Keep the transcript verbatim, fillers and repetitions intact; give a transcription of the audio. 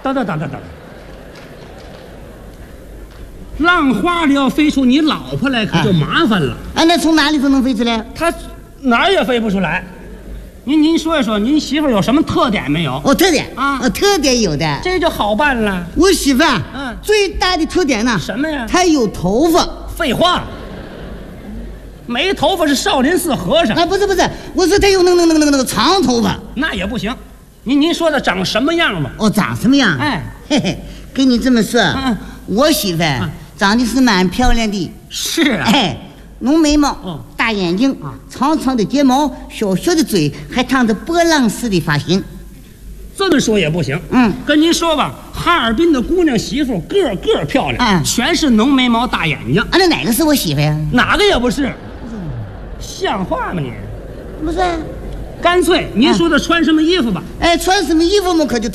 等等等等等，浪花里要飞出你老婆来，可就麻烦了。 啊，那从哪里都能飞出来？ 她哪儿也飞不出来。您您说一说，您媳妇有什么特点没有？ 哦，特点啊， 哦，特点有的， 这就好办了。 我媳妇啊， 嗯， 最大的特点呢， 什么呀？ 她有头发。 废话，没头发是少林寺和尚。 啊，不是不是，我说她有那个那个那个那个长头发。 那也不行。您您说的长什么样吧？ 哦，长什么样？ 哎， 嘿嘿，跟你这么说， 嗯， 我媳妇嗯长得是蛮漂亮的。 是啊。 哎，浓眉毛， 哦， 大眼睛， 啊， 长长的睫毛，小小的嘴，还烫着波浪式的发型。 这么说也不行。 嗯， 跟您说吧，哈尔滨的姑娘媳妇个个漂亮， 嗯， 全是浓眉毛、大眼睛。 啊，那哪个是我媳妇呀？ 哪个也不是，像话吗你？ 不是。 干脆您说的穿什么衣服吧？ 哎，穿什么衣服嘛，可就